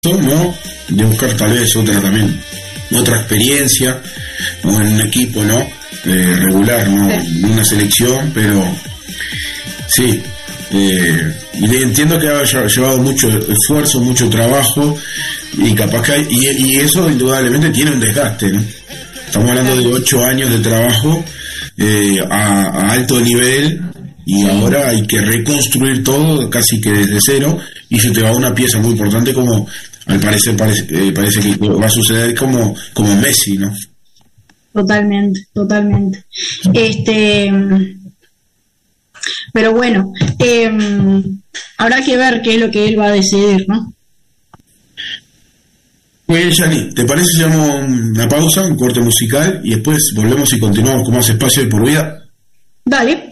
¿no? De buscar tal vez otra experiencia, ¿no? En un equipo, ¿no? Regular, ¿no? En una selección, pero sí, y entiendo que ha llevado mucho esfuerzo, mucho trabajo, y capaz que y eso indudablemente tiene un desgaste, ¿no? Estamos hablando de 8 años de trabajo a alto nivel, y ahora hay que reconstruir todo casi que desde cero, y se te va una pieza muy importante, como al parecer parece que va a suceder como Messi, ¿no? Totalmente. Pero bueno, habrá que ver qué es lo que él va a decidir, ¿no? Muy bien, Yani, ¿te parece si hacemos una pausa, un corte musical, y después volvemos y continuamos con más Espacio de Por Vida? Dale.